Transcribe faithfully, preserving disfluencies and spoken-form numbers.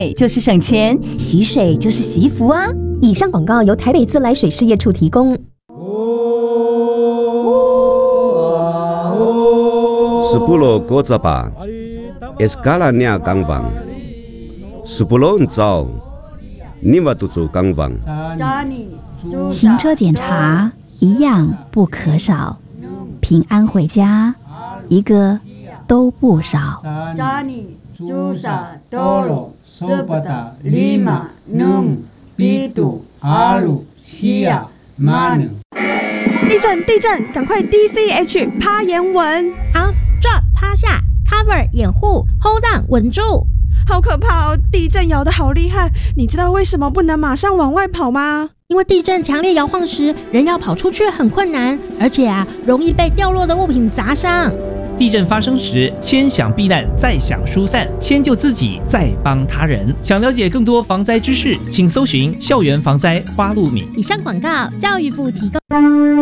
就是省钱，洗水就是洗衣服啊。 以上广告由台北自来水事业处提供。 Sepuluh kota pa, eskalanya kangvang. Sepuluh uncau, lima tujuh kangvang. 行车检查一样不可少，平安回家一个都不少。 地震！地震！赶快 D C H 趴岩稳。 好 ，drop 趴下 ，cover 掩护 ，hold on 稳住。 好可怕哦！地震摇得好厉害，你知道为什么不能马上往外跑吗？ 因为地震强烈摇晃时，人要跑出去很困难，而且啊，容易被掉落的物品砸伤。 地震发生时，先想避难，再想疏散，先救自己，再帮他人。想了解更多防灾知识，请搜寻校园防灾花露米。 以上广告，教育部提供。